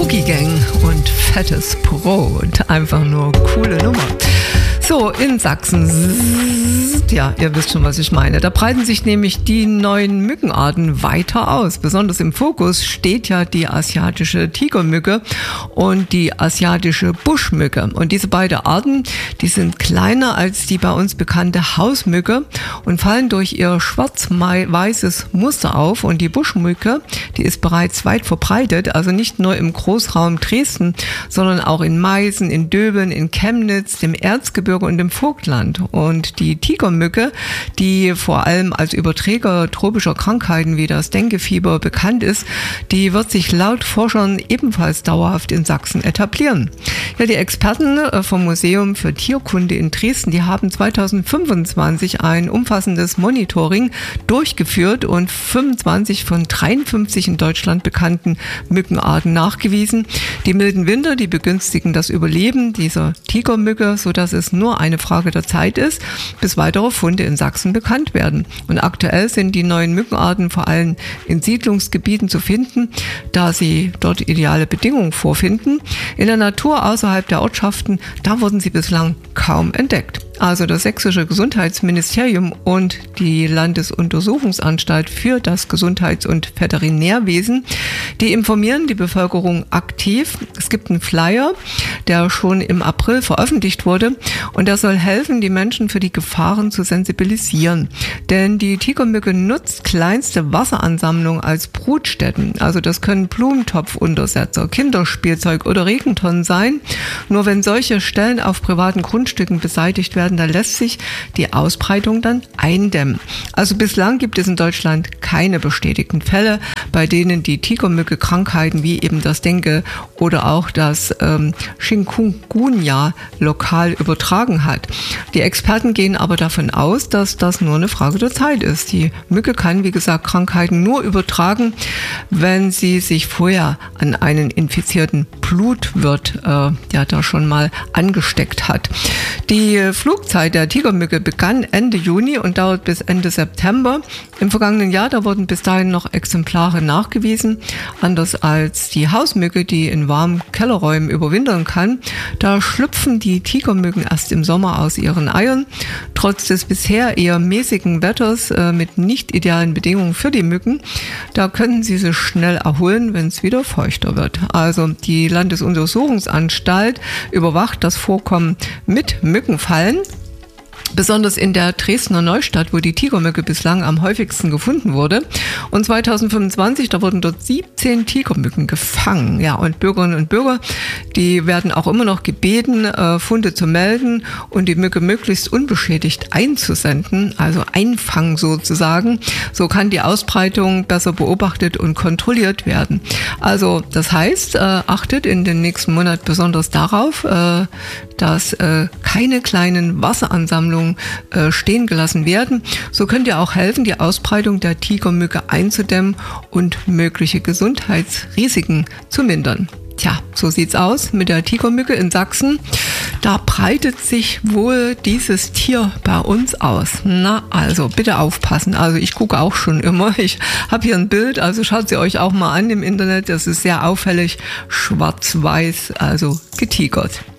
Boogie Gang und fettes Brot. Einfach nur coole Nummer. So, in Sachsen, ja, ihr wisst schon, was ich meine. Da breiten sich nämlich die neuen Mückenarten weiter aus. Besonders im Fokus steht ja die asiatische Tigermücke und die asiatische Buschmücke. Und diese beiden Arten, die sind kleiner als die bei uns bekannte Hausmücke und fallen durch ihr schwarz-weißes Muster auf. Und die Buschmücke, die ist bereits weit verbreitet, also nicht nur im Großraum Dresden, sondern auch in Meißen, in Döbeln, in Chemnitz, dem Erzgebirge und im Vogtland. Und die Tigermücke, die vor allem als Überträger tropischer Krankheiten wie das Denguefieber bekannt ist, die wird sich laut Forschern ebenfalls dauerhaft in Sachsen etablieren. Ja, die Experten vom Museum für Tierkunde in Dresden, die haben 2025 ein umfassendes Monitoring durchgeführt und 25 von 53 in Deutschland bekannten Mückenarten nachgewiesen. Die milden Winter, die begünstigen das Überleben dieser Tigermücke, sodass es nur eine Frage der Zeit ist, bis weitere Funde in Sachsen bekannt werden. Und aktuell sind die neuen Mückenarten vor allem in Siedlungsgebieten zu finden, da sie dort ideale Bedingungen vorfinden. In der Natur außerhalb der Ortschaften, da wurden sie bislang kaum entdeckt. Also das sächsische Gesundheitsministerium und die Landesuntersuchungsanstalt für das Gesundheits- und Veterinärwesen, die informieren die Bevölkerung aktiv. Es gibt einen Flyer, der schon im April veröffentlicht wurde und der soll helfen, die Menschen für die Gefahren zu sensibilisieren. Denn die Tigermücke nutzt kleinste Wasseransammlungen als Brutstätten. Also das können Blumentopfuntersetzer, Kinderspielzeug oder Regentonnen sein. Nur wenn solche Stellen auf privaten Grundstücken beseitigt werden, da lässt sich die Ausbreitung dann eindämmen. Also bislang gibt es in Deutschland keine bestätigten Fälle, bei denen die Tigermücke Krankheiten wie eben das Dengue oder auch das Chikungunya lokal übertragen hat. Die Experten gehen aber davon aus, dass das nur eine Frage der Zeit ist. Die Mücke kann, wie gesagt, Krankheiten nur übertragen, wenn sie sich vorher an einen infizierten Blutwirt, der da schon mal angesteckt hat. Die Flugzeit der Tigermücke begann Ende Juni und dauert bis Ende September. Im vergangenen Jahr, da wurden bis dahin noch Exemplare nachgewiesen. Anders als die Hausmücke, die in warmen Kellerräumen überwintern kann, da schlüpfen die Tigermücken erst im Sommer aus ihren Eiern. Trotz des bisher eher mäßigen Wetters mit nicht idealen Bedingungen für die Mücken, da können sie sich schnell erholen, wenn es wieder feuchter wird. Also die Landesuntersuchungsanstalt überwacht das Vorkommen mit Mückenfallen. Besonders in der Dresdner Neustadt, wo die Tigermücke bislang am häufigsten gefunden wurde. Und 2025, da wurden dort 17 Tigermücken gefangen. Ja, und Bürgerinnen und Bürger, die werden auch immer noch gebeten, Funde zu melden und die Mücke möglichst unbeschädigt einzusenden, also einfangen sozusagen. So kann die Ausbreitung besser beobachtet und kontrolliert werden. Also das heißt, achtet in den nächsten Monaten besonders darauf, dass keine kleinen Wasseransammlungen stehen gelassen werden. So könnt ihr auch helfen, die Ausbreitung der Tigermücke einzudämmen und mögliche Gesundheitsrisiken zu mindern. Tja, so sieht's aus mit der Tigermücke in Sachsen. Da breitet sich wohl dieses Tier bei uns aus. Na, also bitte aufpassen. Also ich gucke auch schon immer. Ich habe hier ein Bild, also schaut sie euch auch mal an im Internet. Das ist sehr auffällig, schwarz-weiß, also getigert.